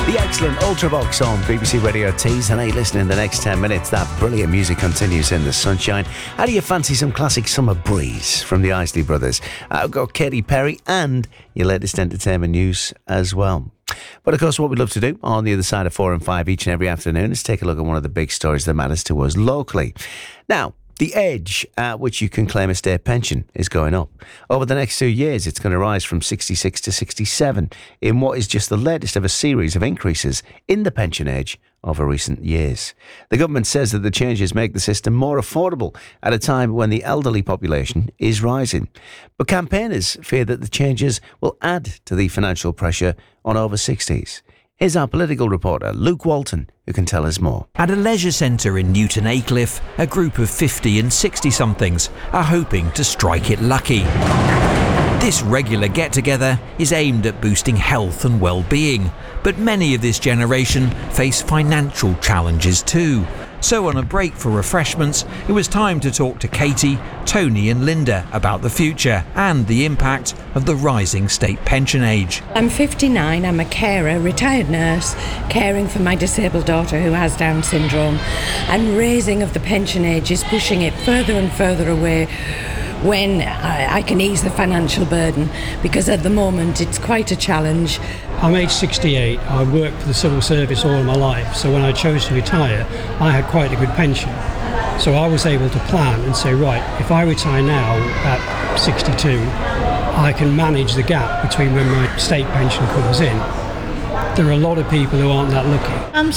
The excellent Ultravox on BBC Radio Tees, and hey, listen, in the next 10 minutes, that brilliant music continues in the sunshine. How do you fancy some classic summer breeze from the Isley Brothers? I've got Katy Perry and your latest entertainment news as well. But of course, what we'd love to do on the other side of 4 and 5 each and every afternoon is take a look at one of the big stories that matters to us locally. Now, the age at which you can claim a state pension is going up. Over the next 2 years, it's going to rise from 66 to 67 in what is just the latest of a series of increases in the pension age over recent years. The government says that the changes make the system more affordable at a time when the elderly population is rising. But campaigners fear that the changes will add to the financial pressure on over 60s. Here's our political reporter, Luke Walton, who can tell us more. At a leisure centre in Newton Aycliffe, a group of 50 and 60-somethings are hoping to strike it lucky. This regular get-together is aimed at boosting health and well-being, but many of this generation face financial challenges too. So on a break for refreshments, it was time to talk to Katie, Tony and Linda about the future and the impact of the rising state pension age. I'm 59, I'm a carer, retired nurse, caring for my disabled daughter who has Down syndrome, and raising of the pension age is pushing it further and further away when I can ease the financial burden, because at the moment it's quite a challenge. I'm age 68, I worked for the civil service all my life, so when I chose to retire, I had quite a good pension. So I was able to plan and say, right, if I retire now at 62, I can manage the gap between when my state pension comes in. There are a lot of people who aren't that lucky. I'm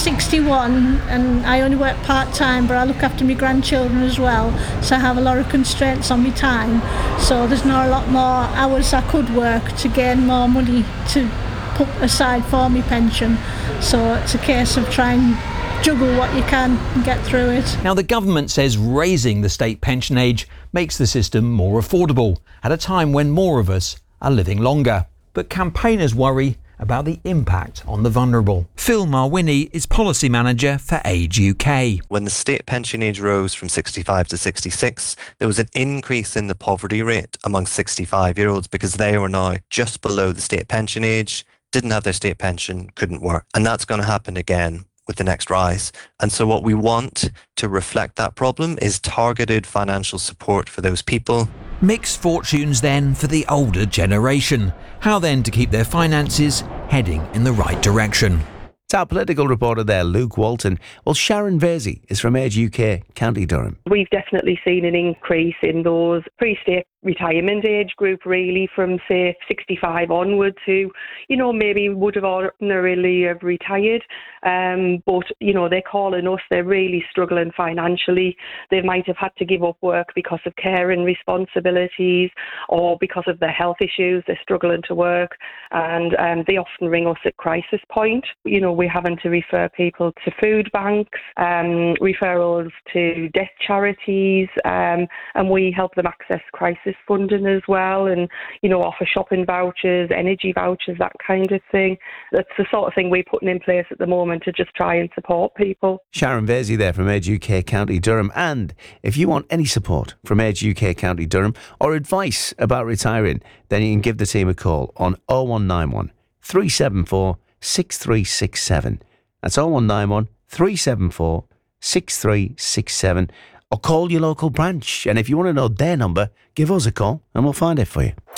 61 and I only work part-time, but I look after my grandchildren as well, so I have a lot of constraints on my time. So there's not a lot more hours I could work to gain more money to put aside for my pension. So it's a case of trying to juggle what you can and get through it. Now, the government says raising the state pension age makes the system more affordable at a time when more of us are living longer. But campaigners worry about the impact on the vulnerable. Phil Marwini is policy manager for Age UK. When the state pension age rose from 65 to 66, there was an increase in the poverty rate among 65-year-olds because they were now just below the state pension age, didn't have their state pension, couldn't work. And that's going to happen again with the next rise. And so what we want to reflect that problem is targeted financial support for those people. Mixed fortunes then for the older generation. How then to keep their finances heading in the right direction? It's our political reporter there, Luke Walton. Well, Sharon Vasey is from Age UK, County Durham. We've definitely seen an increase in those pre-state retirement age group, really, from, say, 65 onwards, who, maybe would have ordinarily have retired. But, they're calling us, they're really struggling financially. They might have had to give up work because of care and responsibilities or because of their health issues. They're struggling to work, and they often ring us at crisis point. We're having to refer people to food banks, referrals to death charities, and we help them access crisis funding as well, and offer shopping vouchers, energy vouchers, that kind of thing. That's the sort of thing we're putting in place at the moment to just try and support people. Sharon Vasey there from Age UK County Durham. And if you want any support from Age UK County Durham or advice about retiring, then you can give the team a call on 0191 374 6367. That's 0191 374 6367. Or call your local branch. And if you want to know their number, give us a call and we'll find it for you.